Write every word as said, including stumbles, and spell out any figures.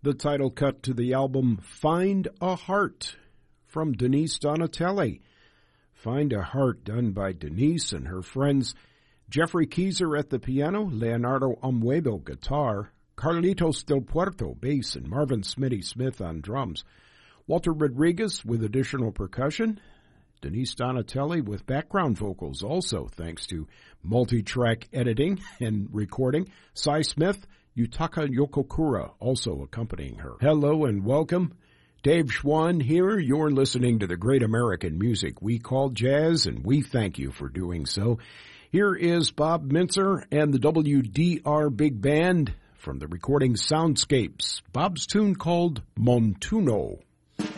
the title cut to the album Find a Heart from Denise Donatelli. Find a Heart, done by Denise and her friends Jeffrey Keyser at the piano, Leonardo Amuedo guitar, Carlitos Del Puerto bass, and Marvin Smitty Smith on drums. Walter Rodriguez with additional percussion. Denise Donatelli with background vocals also, thanks to multi-track editing and recording. Cy Smith, Yutaka Yokokura also accompanying her. Hello and welcome. Dave Schwann here. You're listening to the great American music we call jazz, and we thank you for doing so. Here is Bob Mintzer and the W D R Big Band from the recording Soundscapes. Bob's tune called Montuno.